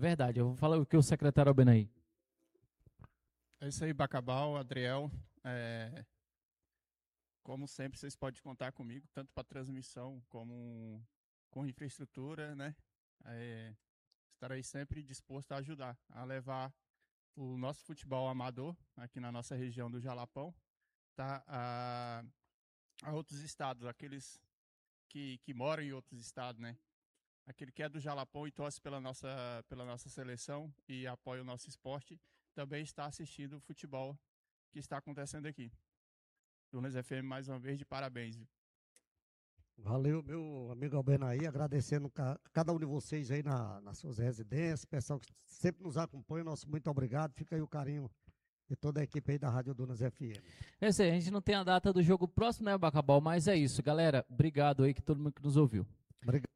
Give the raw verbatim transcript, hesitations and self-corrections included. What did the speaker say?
verdade. Eu vou falar o que o secretário Albenaí. É isso aí, Bacabal, Adriel. É, como sempre, vocês podem contar comigo, tanto para transmissão como com infraestrutura, né? É, estarei sempre disposto a ajudar, a levar o nosso futebol amador aqui na nossa região do Jalapão, tá? A, a outros estados, aqueles que, que moram em outros estados, né? Aquele que é do Jalapão e torce pela nossa, pela nossa seleção e apoia o nosso esporte, também está assistindo o futebol que está acontecendo aqui. Dunas F M, mais uma vez, de parabéns. Viu? Valeu, meu amigo Albenaí, agradecendo ca- cada um de vocês aí na, nas suas residências, pessoal que sempre nos acompanha, nosso muito obrigado, fica aí o carinho de toda a equipe aí da Rádio Dunas F M. É isso aí, a gente não tem a data do jogo próximo, né, Bacabal? Mas é isso, galera. Obrigado aí que todo mundo que nos ouviu. Obrigado.